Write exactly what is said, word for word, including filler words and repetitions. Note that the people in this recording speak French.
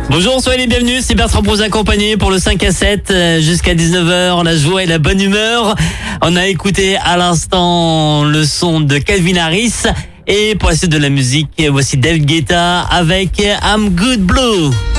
Bonjour, soyez les bienvenus, c'est Bertrand pour vous accompagner pour le cinq à sept jusqu'à dix-neuf heures, la joie et la bonne humeur. On a écouté à l'instant le son de Calvin Harris et pour la suite de la musique, voici David Guetta avec I'm Good Blue.